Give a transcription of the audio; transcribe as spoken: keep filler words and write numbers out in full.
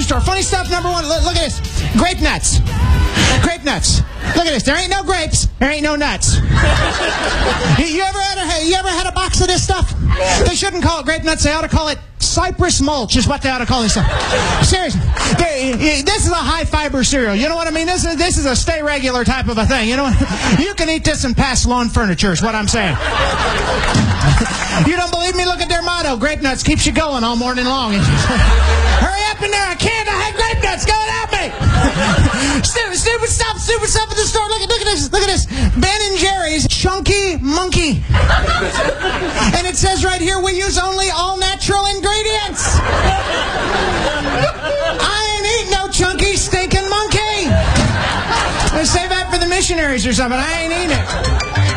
store. Funny stuff, number one. Look, look at this. Grape nuts. Grape nuts. Look at this. There ain't no grapes. There ain't no nuts. you, you ever had a you ever had a box of this stuff? They shouldn't call it grape nuts. They ought to call it cypress mulch is what they ought to call this stuff. Seriously. They, this is a high fiber cereal. You know what I mean? This is this is a stay regular type of a thing. You know what? You can eat this and pass lawn furniture is what I'm saying. You don't believe me? Look at their motto. Grape nuts keeps you going all morning long. Hurry up in there. I can't. I had grape nuts. Go and help me. stupid, stupid stuff. Stupid stuff at the store. Look at, look at this. Look at this. Ben and Jerry's Chunky Monkey. And it says right here, we use only all natural ingredients. I ain't eating no chunky stinking monkey. Save that for the missionaries or something. I ain't eating it.